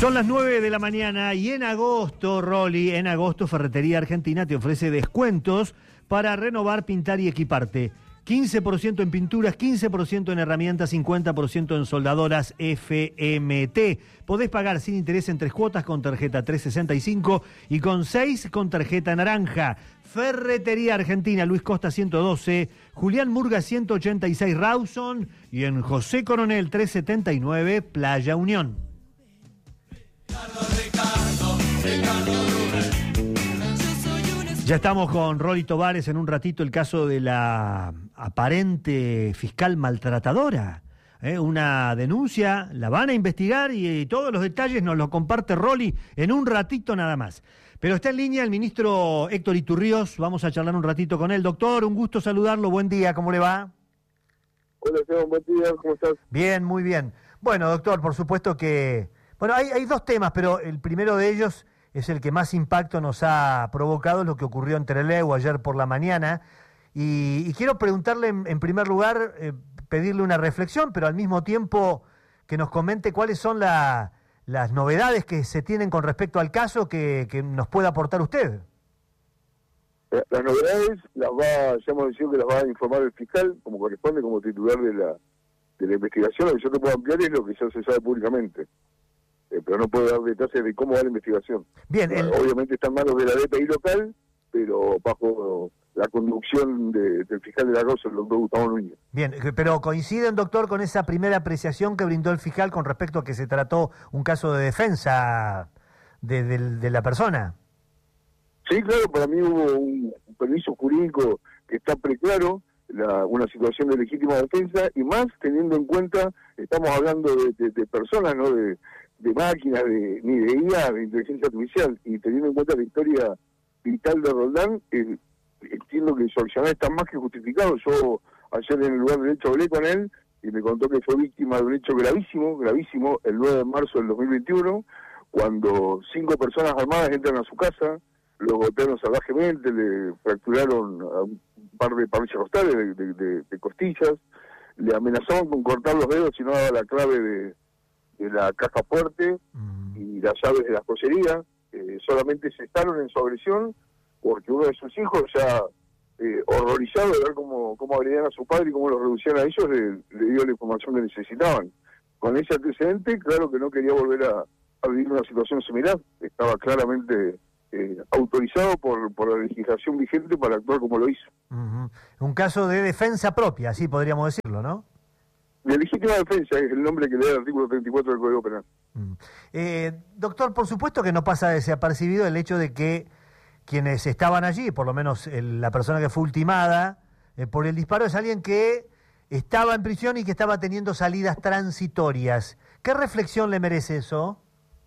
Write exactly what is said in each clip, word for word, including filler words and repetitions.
Son las nueve de la mañana y en agosto, Rolly, en agosto Ferretería Argentina te ofrece descuentos para renovar, pintar y equiparte. quince por ciento en pinturas, quince por ciento en herramientas, cincuenta por ciento en soldadoras F M T. Podés pagar sin interés en tres cuotas con tarjeta trescientos sesenta y cinco y con seis con tarjeta naranja. Ferretería Argentina, Luis Costa ciento doce, Julián Murga ciento ochenta y seis Rawson y en José Coronel trescientos setenta y nueve Playa Unión. Ya estamos con Rolly Tovares en un ratito, el caso de la aparente fiscal maltratadora. ¿eh? Una denuncia, la van a investigar y, y todos los detalles nos los comparte Rolly en un ratito nada más. Pero está en línea el ministro Héctor Iturríoz, vamos a charlar un ratito con él. Doctor, un gusto saludarlo, buen día, ¿cómo le va? Hola, Esteban, buen día, ¿cómo estás? Bien, muy bien. Bueno, doctor, por supuesto que... Bueno, hay, hay dos temas, pero el primero de ellos es el que más impacto nos ha provocado, lo que ocurrió en Trelew ayer por la mañana. Y, y quiero preguntarle, en, en primer lugar, eh, pedirle una reflexión, pero al mismo tiempo que nos comente cuáles son la, las novedades que se tienen con respecto al caso que, que nos pueda aportar usted. Las novedades las va, ya hemos decidido que las va a informar el fiscal, como corresponde, como titular de la, de la investigación. Lo que yo te puedo ampliar es lo que ya se sabe públicamente. Eh, pero no puedo dar detalles de cómo va la investigación. Bien, el... Obviamente está en manos de la D P I local, pero bajo la conducción de, del fiscal de la causa, el doctor Gustavo Núñez. Bien, pero coinciden, doctor, con esa primera apreciación que brindó el fiscal con respecto a que se trató un caso de defensa de, de, de la persona. Sí, claro, para mí hubo un permiso jurídico que está preclaro, la, una situación de legítima defensa, y más teniendo en cuenta, estamos hablando de, de, de personas, no de... de máquinas, de, ni de I A, de inteligencia artificial, y teniendo en cuenta la historia vital de Roldán, eh, entiendo que su accionar está más que justificado. Yo ayer en el lugar del hecho hablé con él y me contó que fue víctima de un hecho gravísimo, gravísimo, el nueve de marzo del dos mil veintiuno, cuando cinco personas armadas entran a su casa, lo golpearon salvajemente, le fracturaron a un par de parrillas costales, de, de, de, de costillas, le amenazaban con cortar los dedos si no daba la clave de de la caja fuerte mm. y las llaves de la joyería. Eh, solamente cesaron en su agresión porque uno de sus hijos, ya eh, horrorizado de ver cómo, cómo agredían a su padre y cómo lo reducían a ellos, le, le dio la información que necesitaban. Con ese antecedente, claro que no quería volver a, a vivir una situación similar. Estaba claramente eh, autorizado por, por la legislación vigente para actuar como lo hizo. Uh-huh. Un caso de defensa propia, así podríamos decirlo, ¿no? De legítima defensa es el nombre que le da el artículo treinta y cuatro del Código Penal. Mm. Eh, doctor, por supuesto que no pasa desapercibido el hecho de que quienes estaban allí, por lo menos el, la persona que fue ultimada eh, por el disparo, es alguien que estaba en prisión y que estaba teniendo salidas transitorias. ¿Qué reflexión le merece eso?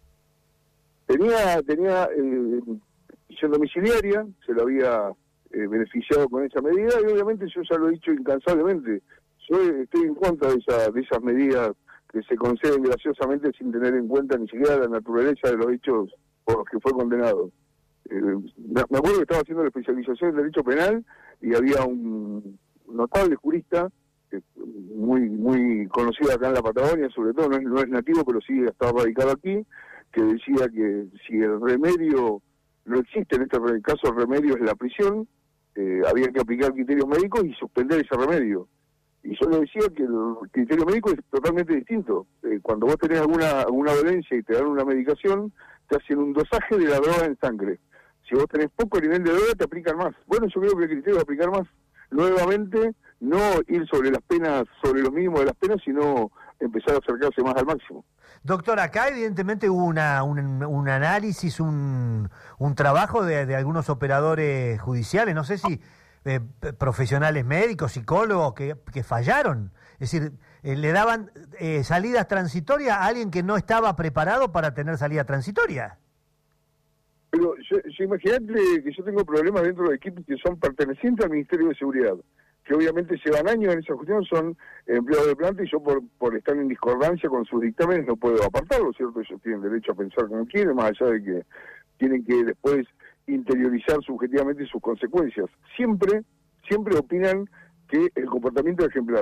Tenía tenía eh, prisión domiciliaria, se lo había eh, beneficiado con esa medida y obviamente yo ya lo he dicho incansablemente. Yo estoy en contra de, esa, de esas medidas que se conceden graciosamente sin tener en cuenta ni siquiera la naturaleza de los hechos por los que fue condenado. Eh, me acuerdo que estaba haciendo la especialización en Derecho Penal y había un notable jurista, eh, muy muy conocido acá en la Patagonia, sobre todo, no es, no es nativo, pero sí estaba radicado aquí, que decía que si el remedio no existe, en este caso el remedio es la prisión, eh, había que aplicar criterios médicos y suspender ese remedio. Y yo le decía que el criterio médico es totalmente distinto. Eh, cuando vos tenés alguna alguna dolencia y te dan una medicación, te hacen un dosaje de la droga en sangre. Si vos tenés poco nivel de droga, te aplican más. Bueno, yo creo que el criterio es aplicar más. Nuevamente, no ir sobre las penas, sobre los mínimos de las penas, sino empezar a acercarse más al máximo. Doctor, acá evidentemente hubo una, un, un análisis, un, un trabajo de, de algunos operadores judiciales, no sé si... Eh, profesionales médicos, psicólogos que, que fallaron, es decir, eh, le daban eh, salidas transitorias a alguien que no estaba preparado para tener salida transitoria. Pero yo, yo imagínate que yo tengo problemas dentro de equipos que son pertenecientes al Ministerio de Seguridad, que obviamente llevan años en esa cuestión, son empleados de planta y yo por, por estar en discordancia con sus dictámenes no puedo apartarlo, ¿cierto? Ellos tienen derecho a pensar como quieren, más allá de que tienen que después interiorizar subjetivamente sus consecuencias. Siempre, siempre opinan que el comportamiento es ejemplar.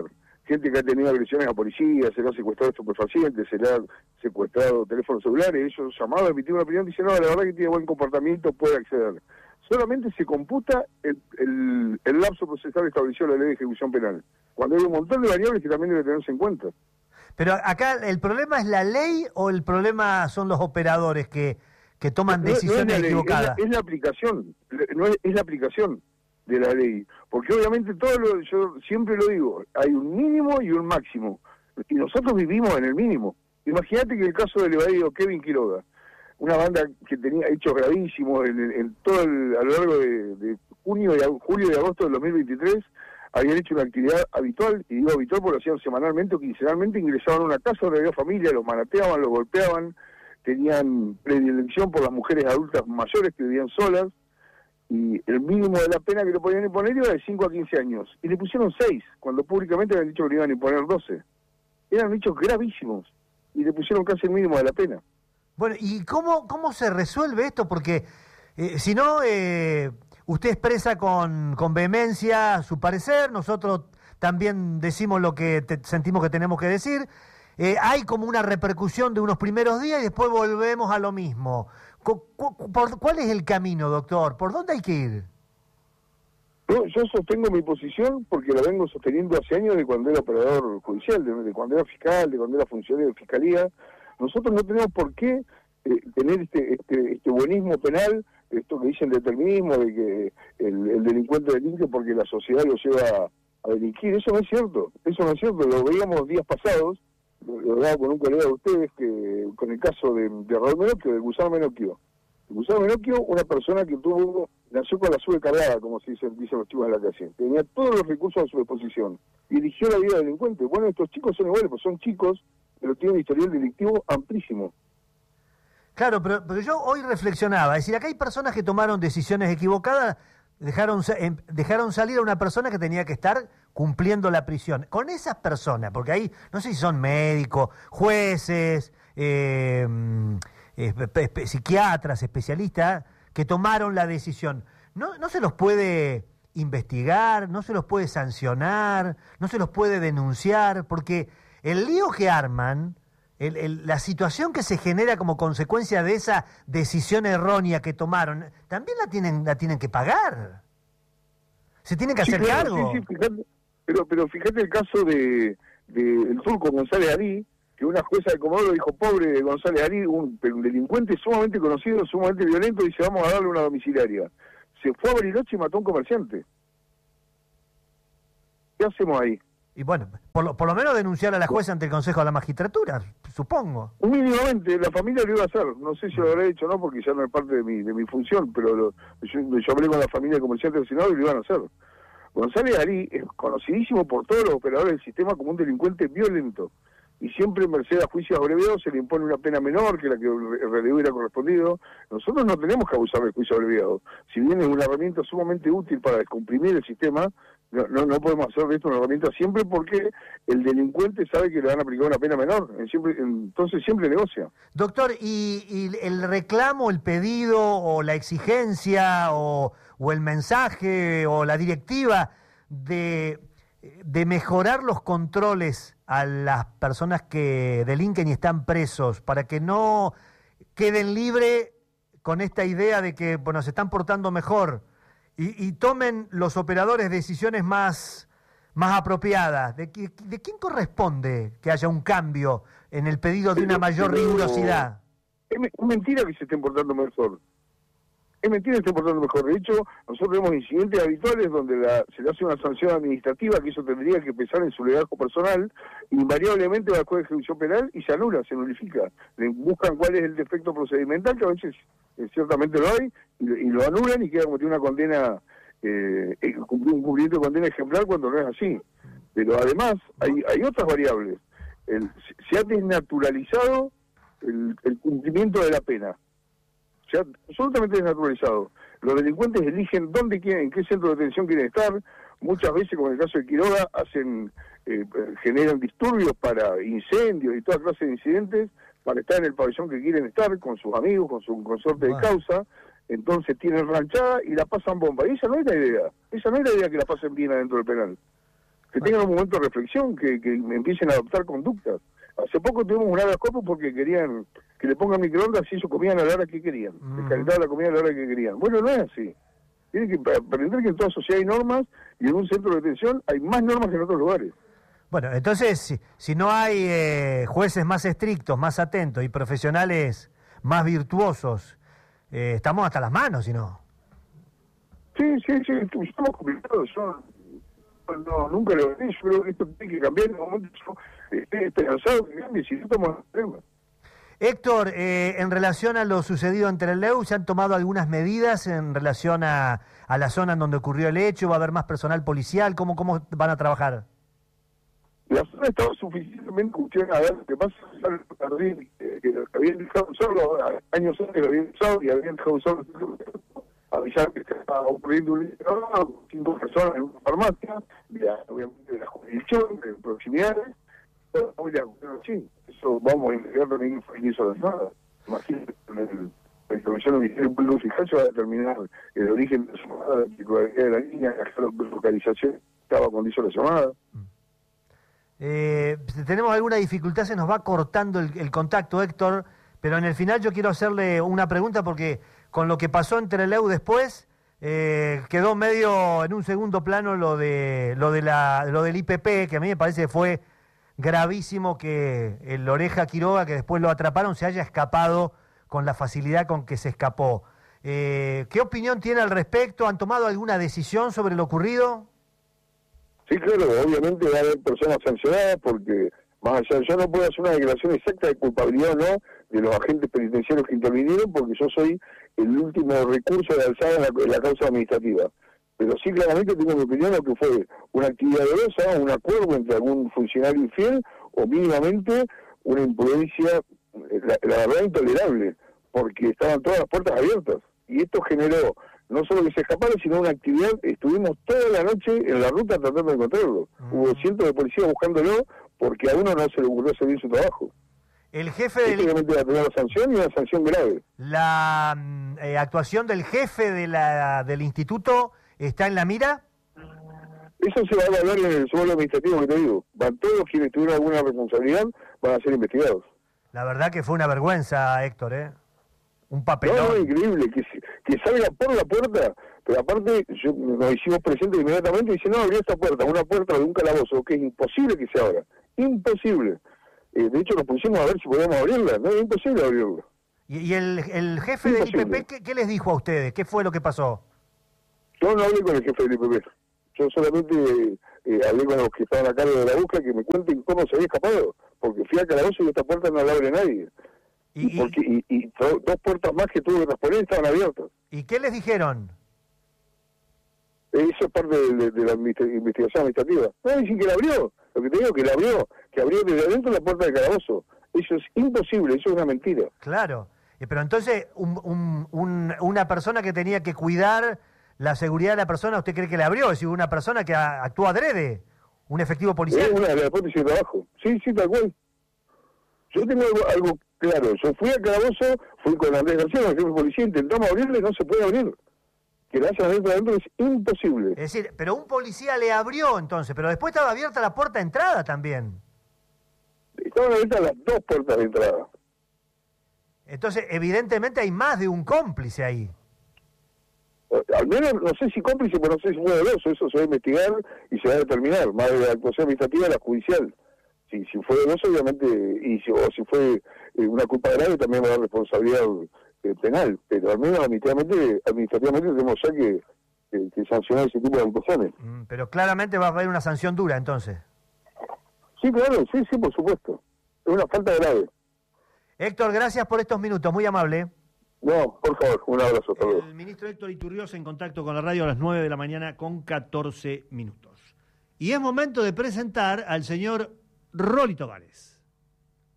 gente que ha tenido agresiones a policías, se le ha secuestrado estupefacientes, se le ha secuestrado teléfonos celulares, ellos llamaban, emitían una opinión, dicen, no, la verdad que tiene buen comportamiento, puede acceder. Solamente se computa el, el, el lapso procesal establecido en la ley de ejecución penal, cuando hay un montón de variables que también deben tenerse en cuenta. Pero acá, ¿el problema es la ley o el problema son los operadores que, que toman no, decisiones no es la ley, equivocadas? Es la, es la aplicación, no es, es la aplicación de la ley, porque obviamente todo lo, yo siempre lo digo, hay un mínimo y un máximo, y nosotros vivimos en el mínimo. Imagínate que el caso del evadido Kevin Quiroga, una banda que tenía hechos gravísimos en, en, en todo el, a lo largo de, de junio y julio y agosto del dos mil veintitrés, habían hecho una actividad habitual, y digo habitual porque lo hacían semanalmente o quincenalmente, ingresaban a una casa donde había familia, los manateaban, los golpeaban, tenían predilección por las mujeres adultas mayores que vivían solas, y el mínimo de la pena que le podían imponer era de cinco a quince años, y le pusieron seis, cuando públicamente habían dicho que le iban a imponer doce. Eran hechos gravísimos, y le pusieron casi el mínimo de la pena. Bueno, ¿y cómo, cómo se resuelve esto? Porque eh, si no, eh, usted expresa con, con vehemencia su parecer, nosotros también decimos lo que te, sentimos que tenemos que decir, eh, hay como una repercusión de unos primeros días y después volvemos a lo mismo. ¿Cu cu por, ¿Cuál es el camino, doctor? ¿Por dónde hay que ir? Yo, yo sostengo mi posición porque la vengo sosteniendo hace años, de cuando era operador judicial, de, de cuando era fiscal, de cuando era funcionario de fiscalía. Nosotros no tenemos por qué eh, tener este, este este buenismo penal, esto que dicen determinismo, de que el, el delincuente delinque porque la sociedad lo lleva a delinquir. Eso no es cierto, eso no es cierto. Lo veíamos días pasados, lo, lo hablaba con un colega de ustedes, que con el caso de, de Raúl Menocchio, de Gusano Menocchio. Gusano Menocchio, una persona que tuvo, nació con la sube cargada, como se dice, dicen los chicos en la calle. Tenía todos los recursos a su disposición y eligió la vida delincuente. Bueno, estos chicos son iguales, pues son chicos, pero tienen un historial delictivo amplísimo. Claro, pero, pero yo hoy reflexionaba, es decir, acá hay personas que tomaron decisiones equivocadas, dejaron, dejaron salir a una persona que tenía que estar cumpliendo la prisión. Con esas personas, porque ahí, no sé si son médicos, jueces, eh, eh, psiquiatras, especialistas, que tomaron la decisión, ¿no, no se los puede investigar, no se los puede sancionar, no se los puede denunciar? Porque el lío que arman, el, el, la situación que se genera como consecuencia de esa decisión errónea que tomaron, también la tienen la tienen que pagar. Se tienen que sí, hacer claro, cargo. Sí, sí, fíjate, pero, pero fíjate el caso de, de el turco González Arí, que una jueza de Comodoro dijo, pobre González Arí, un, un delincuente sumamente conocido, sumamente violento, dice, vamos a darle una domiciliaria. Se fue a Bariloche y mató a un comerciante. ¿Qué hacemos ahí? Y bueno, por lo, por lo menos denunciar a la jueza ante el Consejo de la Magistratura, supongo. Mínimamente, la familia lo iba a hacer. No sé si lo habrá hecho o no, porque ya no es parte de mi de mi función, pero lo, yo, yo hablé con la familia de comerciantes del Senado y lo iban a hacer. González Arí es conocidísimo por todos los operadores del sistema como un delincuente violento. Y siempre, merced a juicios abreviados, se le impone una pena menor que la que en realidad hubiera correspondido. Nosotros no tenemos que abusar del juicio abreviado. Si bien es una herramienta sumamente útil para descomprimir el sistema, no, no, no podemos hacer de esto una herramienta siempre, porque el delincuente sabe que le van a aplicar una pena menor. Siempre, entonces siempre negocia. Doctor, ¿y, y el reclamo, el pedido o la exigencia o, o el mensaje o la directiva de, de mejorar los controles a las personas que delinquen y están presos, para que no queden libres con esta idea de que, bueno, se están portando mejor y, y tomen los operadores decisiones más, más apropiadas? ¿De, ¿De quién corresponde que haya un cambio en el pedido de una mayor pero, rigurosidad? Es mentira que se estén portando mejor. Es mentira que se estén portando mejor. De hecho, nosotros vemos incidentes habituales donde la, se le hace una sanción administrativa, que eso tendría que pesar en su legajo personal, invariablemente va al juez de ejecución penal y se anula, se nulifica. Le buscan cuál es el defecto procedimental, que a veces eh, ciertamente lo hay, y, y lo anulan y queda como tiene una condena, eh, un cumplimiento de condena ejemplar cuando no es así. Pero además hay, hay otras variables. El, se ha desnaturalizado el, el cumplimiento de la pena. Se ha absolutamente desnaturalizado. Los delincuentes eligen dónde quieren, en qué centro de detención quieren estar. Muchas veces, como en el caso de Quiroga, hacen, eh, generan disturbios para incendios y toda clase de incidentes para estar en el pabellón que quieren estar, con sus amigos, con su consorte de causa. Entonces tienen ranchada y la pasan bomba. Y esa no es la idea. Esa no es la idea, que la pasen bien adentro del penal. que tengan un momento de reflexión, que, que empiecen a adoptar conductas. Hace poco tuvimos un abracopos porque querían que le pongan microondas y ellos comían a la hora que querían. Uh-huh. Les calentaban la comida a la hora que querían. Bueno, no es así. Tienen que aprender que en toda sociedad hay normas y en un centro de detención hay más normas que en otros lugares. Bueno, entonces, si, si no hay eh, jueces más estrictos, más atentos y profesionales más virtuosos, eh, estamos hasta las manos, si no. Sí, sí, sí, estamos complicados. Yo no, nunca lo vi. Yo creo que esto tiene que cambiar en un momento. Yo estoy esperanzado que cambie, si no estamos en problemas. Héctor, eh, en relación a lo sucedido en Trelew, ¿se han tomado algunas medidas en relación a, a la zona en donde ocurrió el hecho? ¿Va a haber más personal policial? ¿Cómo, cómo van a trabajar? La zona estaba suficientemente cuestionada. Lo que pasa es que lo habían dejado solo, años antes lo habían dejado y habían dejado solo avisar que estaba ocurriendo un hecho, cinco personas en una farmacia, de la, obviamente de la jurisdicción, de proximidades. Muy de acuerdo, sí, eso vamos a investigar también que hizo nada. Imagínate, la Información Oficial del Pueblo Fiscal se va a determinar el origen de la llamada, la titularidad de la línea, la localización estaba cuando hizo la llamada. Eh, tenemos alguna dificultad, se nos va cortando el, el contacto, Héctor, pero en el final yo quiero hacerle una pregunta porque con lo que pasó en Trelew después, eh, quedó medio en un segundo plano lo de lo de la lo del I P P, que a mí me parece que fue gravísimo que el Oreja Quiroga, que después lo atraparon, se haya escapado con la facilidad con que se escapó. Eh, ¿Qué opinión tiene al respecto? ¿Han tomado alguna decisión sobre lo ocurrido? Sí, claro, obviamente va a haber personas sancionadas porque, más allá, yo no puedo hacer una declaración exacta de culpabilidad o no de los agentes penitenciarios que intervinieron porque yo soy el último recurso de alzada en la, en la causa administrativa. Pero sí, claramente tengo mi opinión, lo que fue una actividad dolosa, un acuerdo entre algún funcionario infiel o mínimamente una imprudencia, la, la verdad, intolerable, porque estaban todas las puertas abiertas. Y esto generó no solo que se escaparon, sino una actividad. Estuvimos toda la noche en la ruta tratando de encontrarlo. Uh-huh. Hubo cientos de policías buscándolo porque a uno no se le ocurrió hacer bien su trabajo. El jefe del... Obviamente va a tener una sanción y una sanción grave. ¿La eh, actuación del jefe de la, del instituto está en la mira? Eso se va a evaluar en el suelo administrativo que te digo. Van todos quienes tuvieron alguna responsabilidad, van a ser investigados. La verdad que fue una vergüenza, Héctor, ¿eh? Un papelón. No, no, increíble, que, que salga por la puerta, pero aparte yo, nos hicimos presentes inmediatamente y dice, no, abrí esta puerta, una puerta de un calabozo, que es imposible que se abra, imposible. Eh, de hecho nos pusimos a ver si podíamos abrirla, no, es imposible abrirla. ¿Y, y el, el jefe imposible. del I P P, ¿qué, qué les dijo a ustedes? ¿Qué fue lo que pasó? Yo no hablé con el jefe del I P P, yo solamente eh, hablé con los que estaban a cargo de la búsqueda que me cuenten cómo se había escapado, porque fui al calabozo y esta puerta no la abre nadie. Y, porque, y, y to, dos puertas más que tuve que trasponer estaban abiertas. ¿Y qué les dijeron? Eso es parte de, de, de la investigación administrativa. No, dicen que la abrió. Lo que te digo, que la abrió. Que abrió desde adentro la puerta del calabozo. Eso es imposible, eso es una mentira. Claro. Pero entonces, un, un, un, una persona que tenía que cuidar la seguridad de la persona, ¿usted cree que la abrió? Es decir, una persona que actúa adrede, un efectivo policial. Es una de las hipótesis de trabajo. Sí, sí, tal cual. Yo tengo algo, algo claro. Yo fui al calabozo, fui con Andrés García, el jefe de policía, intentamos abrirle, no se puede abrir. Que la hayan adentro adentro es imposible. Es decir, pero un policía le abrió entonces, pero después estaba abierta la puerta de entrada también. Estaban abiertas las dos puertas de entrada. Entonces, evidentemente hay más de un cómplice ahí. Al menos, no sé si cómplice, pero no sé si fue doloso. Eso se va a investigar y se va a determinar. Más de la actuación administrativa, la judicial. Si, si fue doloso, obviamente, y si, o si fue eh, una culpa grave, también va a haber responsabilidad eh, penal. Pero al menos administrativamente, administrativamente tenemos ya que, que, que sancionar ese tipo de actuaciones. Mm, pero claramente va a haber una sanción dura, entonces. Sí, claro, sí, sí, por supuesto. Es una falta grave. Héctor, gracias por estos minutos, muy amable. No, por favor, un abrazo. Hasta luego. El ministro Héctor Iturrioz en contacto con la radio a las nueve de la mañana con catorce minutos. Y es momento de presentar al señor Rolly Tavares.